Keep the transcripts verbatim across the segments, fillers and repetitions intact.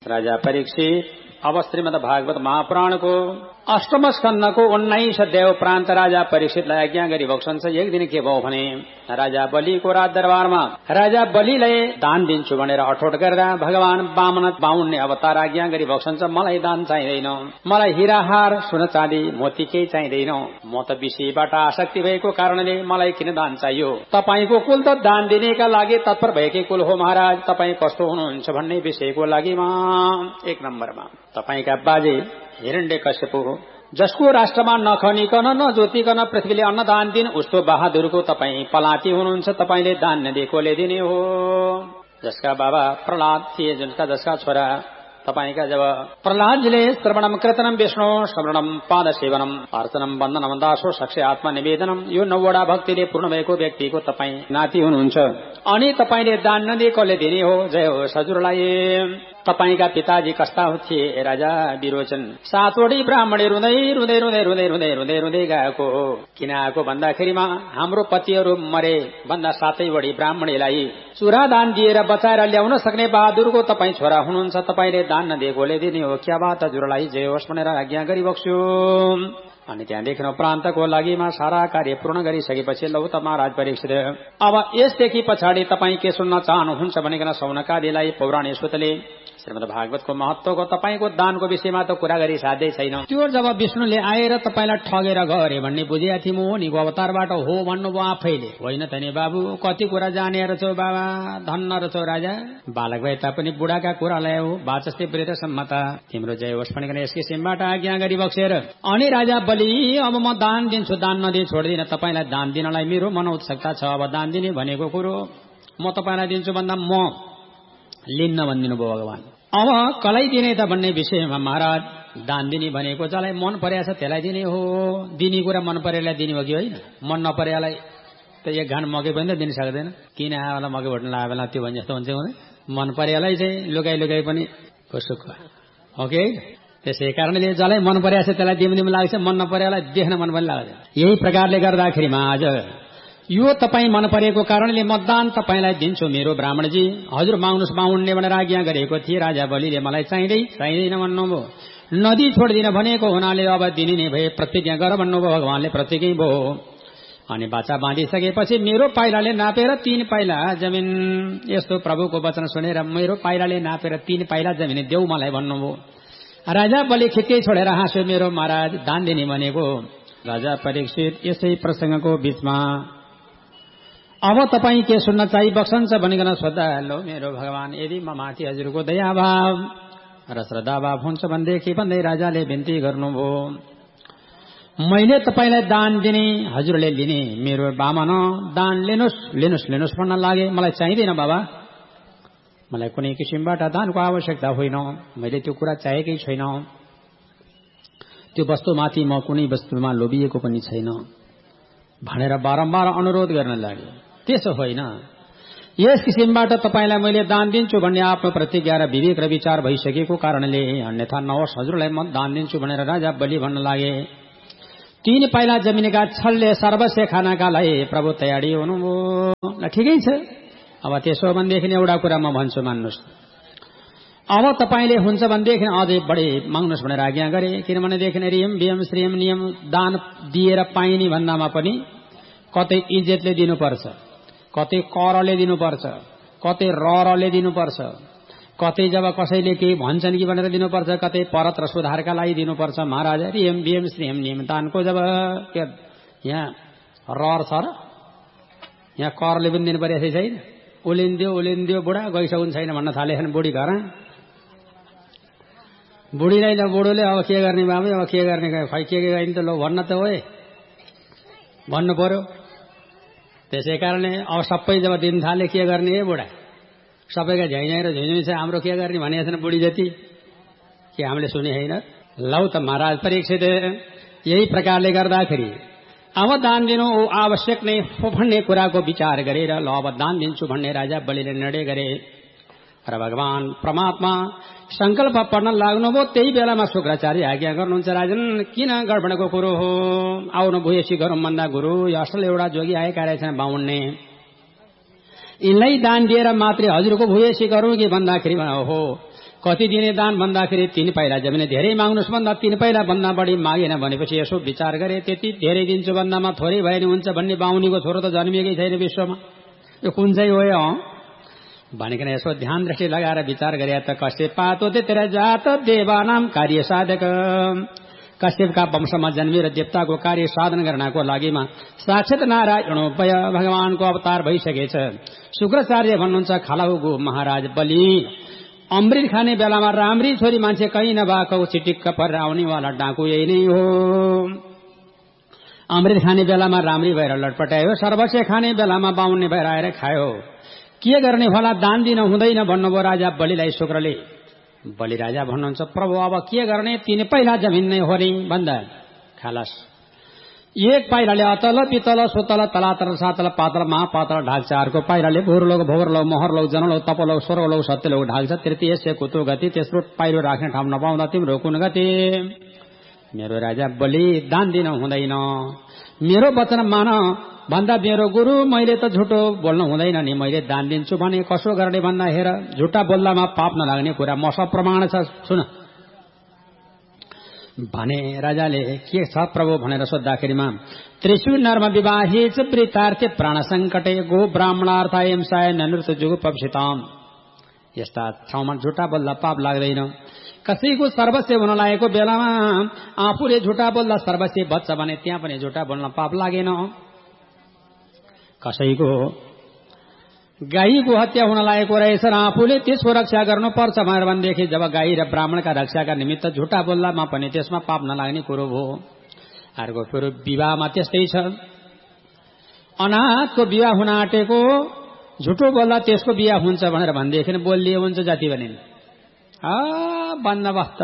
राजा परीक्षित अब श्रीमद् भागवत महापुराणको अष्टम स्कन्धको उन्नाइस देव प्रान्त राजा परीक्षितलाई आज्ञा गरी बक्सन्छ। एक दिन के भयो भने राजा बलिको राज दरबारमा राजा बलिलाई दान दिन्छु भनेर अठोट गर्दा भगवान वामन बाहुनले अवतार आज्ञा गरी बक्सन्छ, मलाई दान चाहिँदैन, मलाई हिराहार सुन चाँदी मोती केही चाहिँदैन, म त विषयबाट आसक्ति भएको कारणले मलाई किन दान चाहियो? तपाईको कुल त दान दिनेका लागि तत्पर भएकै कुल हो महाराज, तपाईँ कस्तो हुनुहुन्छ भन्ने विषयको लागि एक नम्बरमा तपाईका बाजे हिरण्यकश्यप हो, जसको राष्ट्रमा नखनिकन नजोतिकन पृथ्वीले अन्नदान दिन उस्तो बहादुरको तपाईँ पलाती हुनुहुन्छ, तपाईले दान नदिएकोले दिने हो। जसका बाबा प्रहलाद थिए, जसका जसका छोरा तपाईका जब प्रहलादजीले श्रवणम कीर्तनम विष्णु श्रवणम पाद सेवनम अर्चनम वन्दनम दासो सक्ष आत्मा निवेदनम, यो नौवटा भक्तिले पूर्ण भएको व्यक्तिको तपाईँ नाति हुनुहुन्छ अनि तपाईले दान नदिएकोले दिने हो। जय हो हजुरलाई। तपाईका पिताजी कस्ता थिए? राजा विरोचन। सातवटी ब्राह्मणी रुँदै रुँदै रुँदै रुँदै रुँदै रुँदै रुँदै गएको हो। किन आएको भन्दाखेरिमा हाम्रो पतिहरू मरे भन्दा सातैवटी ब्राह्मणीलाई चुरा दान दिएर बचाएर ल्याउन सक्ने बहादुरको तपाईँ छोरा हुनुहुन्छ, तपाईले दान नदिएकोले दिने हो। क्या बात हजुरलाई जय होस् भनेर आज्ञा गरी बक्स्यो। अनि त्यहाँदेखि प्रान्तको लागिमा सारा कार्य पूर्ण गरिसकेपछि लौ त महाराज परीक्षित, अब यसदेखि पछाडि तपाईँ के सुन्न चाहनुहुन्छ भनिकन सौनकादिलाई पौराणिक सूत्रले श्रीमद् भागवतको महत्वको तपाईँको दानको विषयमा त कुरा गरी साध्यै छैन। त्यो जब विष्णुले आएर तपाईँलाई ठगेर गरे भन्ने बुझेका थियौँ, हो नि अवतारबाट हो भन्नुभयो आफैले। होइन त नि बाबु, कति कुरा जाने रहेछौ बाबा, धन्न रहेछौ राजा। बालक भए तापनि बुढाका कुरा ल्याऊ, बाचस्ते प्रेत सम्मता, तिम्रो जय होस् भनिकन यस किसिमबाट आज्ञा गरी बक्सेर अनि राजा बलि, अब म दान दिन्छु, दान नदिए छोड्दिन, तपाईँलाई दान दिनलाई मेरो मन उत्सुकता छ। अब दान दिने भनेको कुरो म तपाईँलाई दिन्छु भन्दा म लिन्न भनिदिनु भयो भगवान। अब कसलाई दिने त भन्ने विषयमा महाराज दान दिने भनेको जसलाई मन परेको छ त्यसलाई दिने हो। दिने कुरा मन परेलाई दिने हो कि होइन? मन नपरेलाई त एक घान मकै पनि त दिन सक्दैन। किन आएला मकै भोट्न लगायो बेला त्यो भने जस्तो हुन्छ भने मन परेलाई चाहिँ लुगाई लुगाई पनि सुख हो कि। त्यसै कारणले जसलाई मन परेको छ त्यसलाई दिम दिम लाग्छ, मन नपरेलाई देख्न मन पनि लाग्छ। यही प्रकारले गर्दाखेरिमा आज यो तपाईँ मन परेको कारणले मतदान तपाईँलाई दिन्छु मेरो ब्राह्मणजी, हजुर माग्नुहोस् बाहुनले भनेर आज्ञा गरेको थिए। राजा बलिले मलाई चाहिँदै चाहिँदैन भन्नुभयो, नदी छोड्दिन भनेको हुनाले अब दिने नै भए, प्रतिज्ञा गर भन्नुभयो भगवानले, प्रतिज्ञै भयो। अनि बाचा बाँधिसकेपछि मेरो पाइलाले नापेर तीन पाइला जमिन, यस्तो प्रभुको वचन सुनेर मेरो पाइलाले नापेर तीन पाइला जमिन देऊ मलाई भन्नुभयो। राजा बलि खिक्कै छोडेर हाँस्यो, मेरो महाराज दान दिने भनेको। राजा परीक्षित यसै प्रसंगको बीचमा अब तपाईँ के सुन्न चाहिँ बक्सन्छ भनिकन सोद्धा, लो मेरो भगवान, यदि म माथि हजुरको दयाभाव र श्रद्धाभाव हुन्छ भनेदेखि भन्दै राजाले बिन्ती गर्नुभयो, मैले तपाईँलाई दान दिने, हजुरले लिने, मेरो बामन दान लिनुहोस् लिनुहोस् लिनुहोस् भन्न लागे। मलाई चाहिँदैन बाबा, मलाई कुनै किसिमबाट दानको आवश्यकता होइन, मैले त्यो कुरा चाहेकै छैन, त्यो वस्तुमाथि म कुनै वस्तुमा लोभिएको पनि छैन भनेर बारम्बार अनुरोध गर्न लागे। त्यसो होइन, यस किसिमबाट तपाईँलाई मैले दान दिन्छु भन्ने आफ्नो प्रतिज्ञा र विवेक र विचार भइसकेको कारणले अन्यथा नहोस्, हजुरलाई म दान दिन्छु भनेर राजा बलि भन्न लागे। तीन पाइला जमिनका छलले सर्वस्व खानाका लागि प्रभु तयारी हुनुभयो। ठिकै छ, अब त्यसो भनेदेखि एउटा कुरा म भन्छु, मान्नुहोस्। अब तपाईँले हुन्छ भनेदेखि अझै बढी माग्नुहोस् भनेर आज्ञा गरे। किनभनेदेखि रियम वियम श्रियम नियम दान दिएर पाइने भन्दामा पनि कतै इज्जतले दिनुपर्छ, कतै करले दिनुपर्छ, कतै ररले दिनुपर्छ, कतै जब कसैले केही भन्छन् कि भनेर दिनुपर्छ, कतै परत र सुधारका लागि दिनुपर्छ। महाराज रियम वियम श्रियम नियम दानको जब यहाँ रर छ र यहाँ करले पनि दिनु परेको छैन। उलिन्दियो उलिन्दियो बुढा गइसकुन् छैन भन्न थालेछन् बुढी घर। बुढीलाई ल बुढोले अब के गर्ने बाबु, अब के गर्ने, खै के गर्ने त लो भन्न त हो भन्नु पर्यो। त्यसै कारणले अब सबै जब दिन थाले के गर्ने है बुढा, सबैका झैझै र झैझै छ, हाम्रो के गर्ने भनेको छैन बुढी जति, के हामीले सुने होइन। लौ त महाराज परीक्षित, यही प्रकारले गर्दाखेरि अब दान दिनु आवश्यक नै हो भन्ने कुराको विचार गरेर ल अब दान दिन्छु भन्ने राजा बलिले निर्णय गरे र भगवान परमात्मा संकल्प पढ्न लाग्नुभयो। त्यही बेलामा शुक्राचार्य आज्ञा गर्नुहुन्छ, राजन किन गडबडको कुरो हो, आउनु भुयसी गरौँ भन्दा गुरु यो असल एउटा जोगी आएका रहेछन् बाहुनले, यिनलाई दान दिएर मात्रै हजुरको भुयसी गरौँ कि भन्दाखेरि हो कति दिने दान भन्दाखेरि तीन पाइला जमिन धेरै माग्नुहोस् भन्दा तीन पाइला भन्दा बढी मागेन भनेपछि यसो विचार गरे त्यति धेरै दिन्छु भन्दामा थोरै भए नि हुन्छ भन्ने बाहुनीको छोरो त जन्मिएकै छैन विश्वमा, यो कुन चाहिँ हो भनिकन यसो ध्यान दृष्टि लगाएर विचार गरे त कश्यप पातो तेरा जात देवानाम कार्य साधक। कश्यपका वंशमा जन्मिएर देवताको कार्य साधन गर्नको लागिमा साक्षात नारायणोपय भगवानको अवतार भइसकेछ। शुक्राचार्य भन्नुहुन्छ खालाउ गो महाराज बलि अमृत खाने बेलामा राम्री छोरी मान्छे कहीँ नभएको चिटिक्क परेर आउनेवाला डाकु यही नै हो। अमृत खाने बेलामा राम्री भएर लटपटायो, सर्वस्व खाने बेलामा बाहुन्ने भएर आएर खायो। के गर्ने होला, दान दिन हुँदैन भन्नुभयो राजा बलिलाई शुक्रले। बलि राजा भन्नुहुन्छ प्रभु अब के गर्ने, तीन पाइला जमिन नै हो नि भन्दा खालास एक पाइलाले अतल पितल सोतल तलातल सातल पातल महापातल ढाक्छ, अर्को पाइलाले भुरलोग भोरलोग मोहरलोग जनलोग तपलोग स्वरलोग सत्यलोग ढाक्छ, तृतीय से कुतो गति, तेस्रो पाइलो राख्ने ठाउँ नपाउँदा तिम्रो कुन गति। मेरो राजा बलि दान दिन हुँदैन, मेरो वचन मान भन्दा मेरो गुरु मैले त झुटो बोल्नु हुँदैन नि, मैले दान दिन्छु भने कसो गर्ने भन्दा हेर झुटा बोल्दामा पाप नलाग्ने कुरा मसँग प्रमाण छ सुन भने राजाले के छ प्रभु भनेर सोद्धाखेरिमा त्रिशु नर्म विवाहे च वृतार्थे प्राण संकटे गो ब्राह्मणार्थ हिंसाय नृत्य जुगु पक्षिताम। यस्ता ठाउँमा झुटा बोल्दा पाप लाग्दैन। कसैको सर्वस्व हुन लागेको बेलामा आफूले झुटा बोल्दा सर्वस्व बच्छ भने त्यहाँ पनि झुटा बोल्न पाप लागेन। कसैको गाईको हत्या हुन लागेको रहेछ र आफूले त्यसको रक्षा गर्नुपर्छ भनेर भनेदेखि जब गाई र ब्राह्मणका रक्षाका निमित्त झुटा बोल्दामा पनि त्यसमा पाप नलाग्ने कुरो हो। अर्को कुरो विवाहमा त्यस्तै छ, अनाथको विवाह हुन आँटेको झुटो बोल्दा त्यसको विवाह हुन्छ भनेर भनेदेखि बोलिए हुन्छ जति भने बन्दोबस्त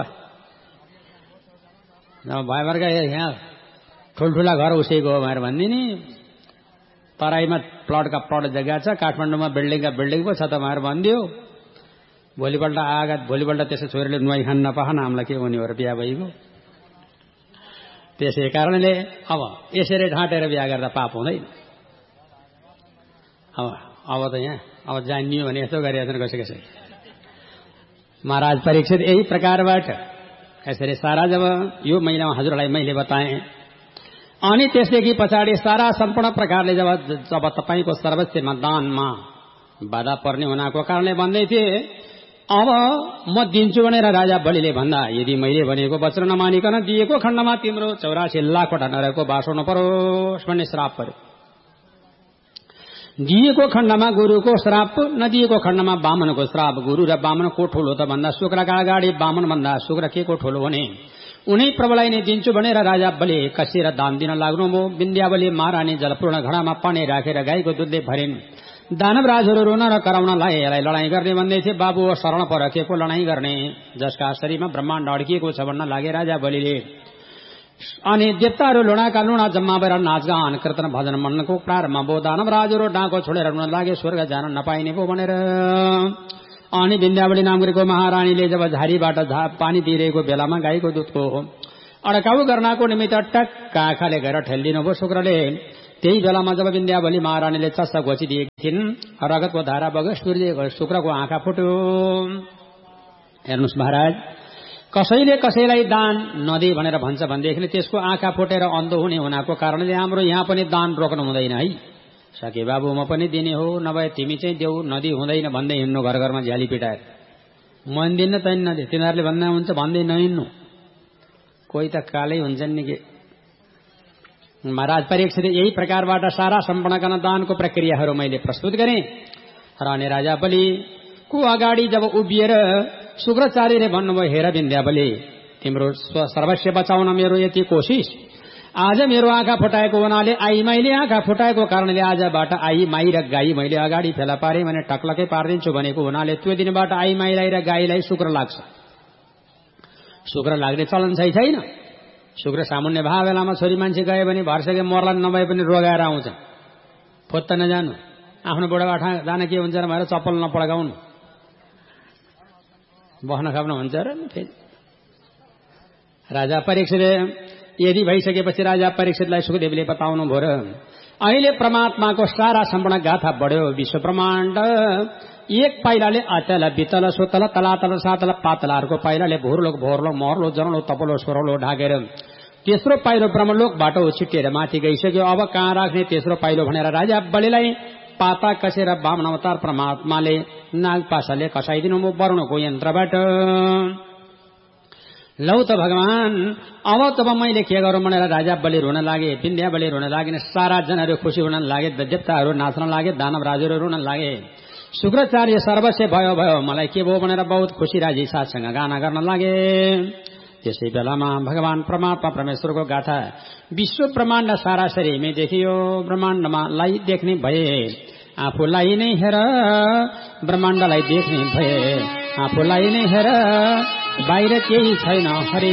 भएभरका यहाँ ठुल्ठुला घर उसैको हो भनेर भनिदिने, तराईमा प्लटका प्लट जग्गा छ, काठमाडौँमा बिल्डिङका बिल्डिङ पो छ त भनेर भनिदियो। भोलिपल्ट आगा भोलिपल्ट त्यसै छोरीले नुहाई खान नपाखन हामीलाई के हुने हो र बिहा भइगयो। त्यसै कारणले अब यसरी ढाँटेर बिहा गर्दा पाप हुँदैन। अब अब त यहाँ अब जानियो भने यस्तो गरिरहेछन् कसै कसै। महाराज परीक्षित यही प्रकारबाट यसरी सारा जब यो महिनामा हजुरलाई मैले बताएँ अनि त्यसदेखि पछाडि सारा सम्पूर्ण प्रकारले जब जब तपाईँको सर्वस्वमा दानमा बाधा पर्ने हुनाको कारणले भन्दै थिए अब म दिन्छु भनेर राजा बलिले भन्दा यदि मैले भनेको वचन नमानिकन दिएको खण्डमा तिम्रो चौरासी लाखवटा नरकको बास हुनु परोस् भन्ने श्राप पर्यो। दिएको खण्डमा गुरुको श्राप, नदिएको खण्डमा बामनको श्राप। गुरु र बामन को ठुलो त भन्दा शुक्रका अगाडि बामन भन्दा शुक्र के को ठुलो भने उनै प्रभुलाई नै दिन्छु भनेर राजा बलि कसेर दान दिन लाग्नुभयो। विन्ध्यावली महारानी जलपूर्ण घडामा पानी राखेर गाईको दुधले भरिन्। दानवराजहरू रोन र कराउनलाई यसलाई लडाईँ गर्ने भन्दै थिए। बाबु हो शरण पर के को लडाईँ गर्ने, जसका शरीरमा ब्रह्माण्ड अड्किएको छ भन्न लागे राजा बलिले। अनि देवताहरू लुणाका लुणा जम्मा भएर नाचगान कीर्तन भजन मनको प्रारम्भ भयो। दानवराजहरू डाँको छोडेर रुन लागे, स्वर्ग जान नपाइने पो भनेर। अनि विन्ध्यावली नामको महारानीले जब झारीबाट पानी दिइरहेको बेलामा गाईको दुधको अड्काउ गर्नको निमित्त टक्क आँखाले गएर ठेलिदिनु भयो शुक्रले। त्यही बेलामा जब विन्ध्यावली महारानीले चस्सा घोचिदिएकी थिइन्, रगतको धारा बग्यो, सूर्य शुक्रको आँखा फुट्यो। हेर्नुहोस् महाराज, कसैले कसैलाई दान नदे भनेर भन्छ भनेदेखि त्यसको आँखा फुटेर अन्धो हुने हुनाको कारणले हाम्रो यहाँ पनि दान रोक्नु हुँदैन है। सके बाबु म पनि दिने हो, नभए तिमी चाहिँ देऊ, नदी हुँदैन भन्दै हिँड्नु घर घरमा झ्याली पिटाएर। मन दिन्न तैन नदे, तिनीहरूले भन्दा हुन्छ भन्दै नहिँड्नु। कोही त कालै हुन्छन् नि के। महाराज परीक्षित यही प्रकारबाट सारा सम्पूर्ण दानको प्रक्रियाहरू मैले प्रस्तुत गरेँ। र अनि राजा बलिको अगाडि जब उभिएर शुक्राचार्यले भन्नुभयो हेर विन्ध्यावली, तिम्रो सर्वस्व बचाउन मेरो यति कोसिस, आज मेरो आँखा फुटाएको हुनाले आई मैले आँखा फुटाएको कारणले आजबाट आई माई र गाई मैले अगाडि फेला पारेँ भने टक्लकै पारिदिन्छु भनेको हुनाले त्यो दिनबाट आई माईलाई र गाईलाई शुक्र लाग्छ। शुक्र लाग्ने चलन छै छैन। शुक्र सामुन्ने भए बेलामा छोरी मान्छे गयो भने भर्सके मर्ला नभए पनि रोगाएर आउँछ। फोत्त नजानु, आफ्नो बुढाबाठा जान के हुन्छ र भनेर चप्पल नपड्काउनु, बस्न खाप्न हुन्छ र फेरि। राजा परीक्षितले यदि भइसकेपछि राजा परीक्षितलाई सुखदेवले बताउनु भयो र अहिले परमात्माको सारा सम्पूर्ण गाथा बढ्यो। विश्व ब्रह्माण्ड एक पाइलाले अचल बितल सुतल तलातल सातल पातल अर्को पाइलाले भुरलोक भोरलोक मोहरलो जनलो तपलो स्वरलो ढाकेर तेस्रो पाइलो ब्रह्मलोकबाट छिटेर माथि गइसक्यो। अब कहाँ राख्ने तेस्रो पाइलो भनेर राजा बलिलाई पाता कसेर वामन अवतार परमात्माले नागपासाले कसाइदिनु म वरुणको यन्त्रबाट। लौ त भगवान अब तब मैले के गरौँ भनेर राजा बलि रुन लागे, विन्ध्या बलि रुन लागे, सारा जनहरू खुसी हुन लागे, देवताहरू नाच्न लागे, दानव राजुहरू रुन लागे। शुक्राचार्य सर्वस्व भयो भयो मलाई के भयो भनेर बहुत खुसी राजी साथसँग गाना गर्न लागे। त्यसै बेलामा भगवान परमात्मा परमेश्वरको गाथा विश्व ब्रह्माण्ड सारा शरीरमै देखियो। ब्रह्माण्डमा लाई देख्ने भए आफूलाई नै हेर, ब्रह्माण्डलाई देख्ने भए आफूलाई नै हेर, बाहिर केही छैन हरे